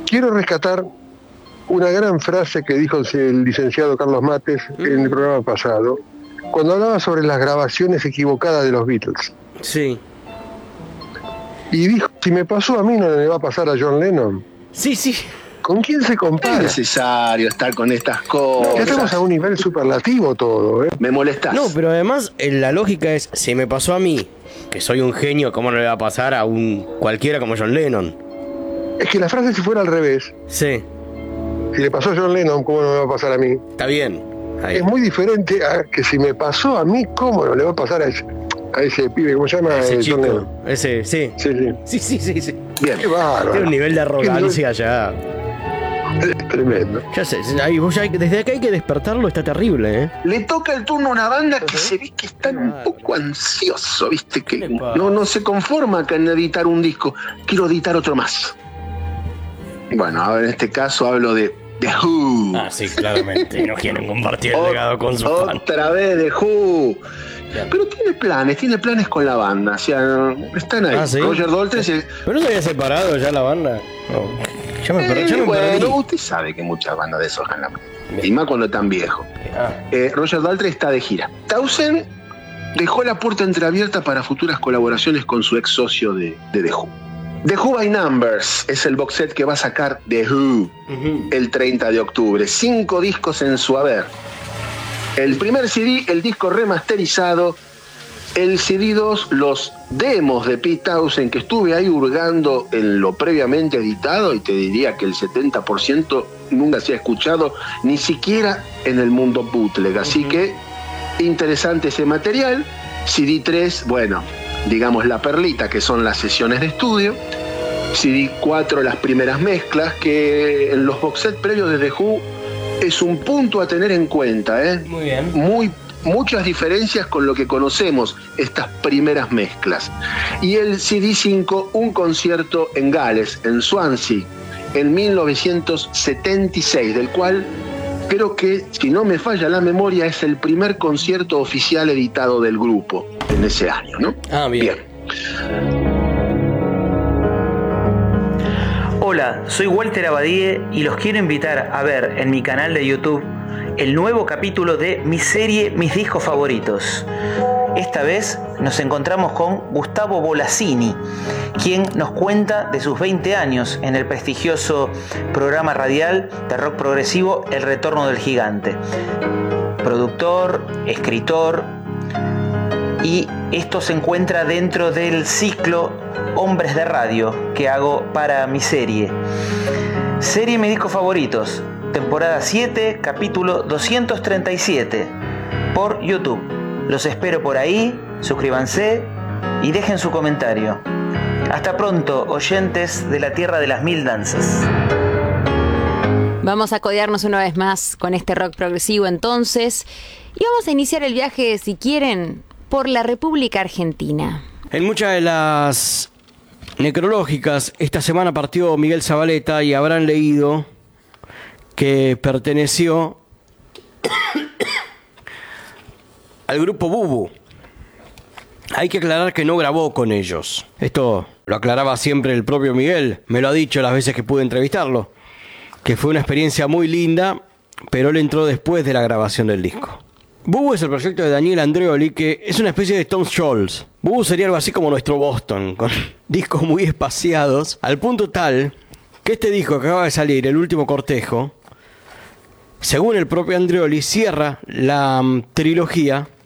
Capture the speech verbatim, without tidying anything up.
quiero rescatar una gran frase que dijo el licenciado Carlos Mates en el programa pasado, cuando hablaba sobre las grabaciones equivocadas de los Beatles. Sí. Y dijo, si me pasó a mí, ¿no le va a pasar a John Lennon? Sí, sí. ¿Con quién se compara? Es necesario estar con estas cosas. Ya estamos a un nivel superlativo todo, ¿eh? Me molestás. No, pero además la lógica es, si me pasó a mí, que soy un genio, ¿cómo no le va a pasar a un cualquiera como John Lennon? Es que la frase si fuera al revés. Sí. Si le pasó a John Lennon, ¿cómo no me va a pasar a mí? Está bien. Ahí. Es muy diferente a que si me pasó a mí, ¿cómo no le va a pasar a ese, a ese pibe? ¿Cómo se llama? Ese eh, chico. John Lennon. Ese, sí. Sí, sí. Sí, sí, sí, sí. Bien. Qué bárbaro. Tiene un nivel de arrogancia ya. Es tremendo. Ya sé, ahí, vos ya hay- desde acá hay que despertarlo, está terrible, ¿eh? Le toca el turno a una banda que se ve que están un poco ansioso, ¿viste? Que no, no se conforma con editar un disco. Quiero editar otro más. Bueno, ahora en este caso hablo de The Who. Ah, sí, claramente. No quieren compartir el legado con su fan. Otra vez The Who. Pero tiene planes, tiene planes con la banda. O sea, están ahí. Ah, ¿sí? Roger Daltrey se... ¿Pero no se había separado ya la banda? No. Ya me, per- ya me Eh, bueno, perdí. usted sabe que muchas bandas desojan la mano. Y más cuando están viejos. Ah. Eh, Roger Daltrey está de gira. Townsend dejó la puerta entreabierta para futuras colaboraciones con su ex socio de, de The Who. The Who by Numbers es el box set que va a sacar The Who Uh-huh. el treinta de octubre. Cinco discos en su haber. El primer C D, el disco remasterizado. El C D dos, los demos de Pete Townshend, que estuve ahí hurgando en lo previamente editado, y te diría que el setenta por ciento nunca se ha escuchado, ni siquiera en el mundo bootleg. Así uh-huh. que, interesante ese material. C D tres, bueno, digamos la perlita, que son las sesiones de estudio. C D cuatro, las primeras mezclas, que en los box sets previos de The Who es un punto a tener en cuenta, ¿eh? Muy bien. Muy Muchas diferencias con lo que conocemos, estas primeras mezclas. Y el C D cinco, un concierto en Gales, en Swansea, en mil novecientos setenta y seis, del cual creo que, si no me falla la memoria, es el primer concierto oficial editado del grupo en ese año, ¿no? Ah, bien. Bien. Hola, soy Walter Abadie y los quiero invitar a ver en mi canal de YouTube el nuevo capítulo de mi serie Mis Discos Favoritos. Esta vez nos encontramos con Gustavo Bolasini, quien nos cuenta de sus veinte años en el prestigioso programa radial de rock progresivo El Retorno del Gigante. Productor, escritor, y esto se encuentra dentro del ciclo Hombres de Radio que hago para mi serie. Serie Mis Discos Favoritos, temporada siete, capítulo doscientos treinta y siete, por YouTube. Los espero por ahí, suscríbanse y dejen su comentario. Hasta pronto, oyentes de la Tierra de las Mil Danzas. Vamos a codearnos una vez más con este rock progresivo entonces, y vamos a iniciar el viaje, si quieren, por la República Argentina. En muchas de las necrológicas, esta semana partió Miguel Zavaleta y habrán leído que perteneció al grupo Bubu. Hay que aclarar que no grabó con ellos. Esto lo aclaraba siempre el propio Miguel. Me lo ha dicho las veces que pude entrevistarlo. Que fue una experiencia muy linda, pero él entró después de la grabación del disco. Bubu es el proyecto de Daniel Andreoli, que es una especie de Stone Scholz. Bubu sería algo así como nuestro Boston, con discos muy espaciados, al punto tal que este disco que acaba de salir, El Último Cortejo, según el propio Andreoli, cierra la um, trilogía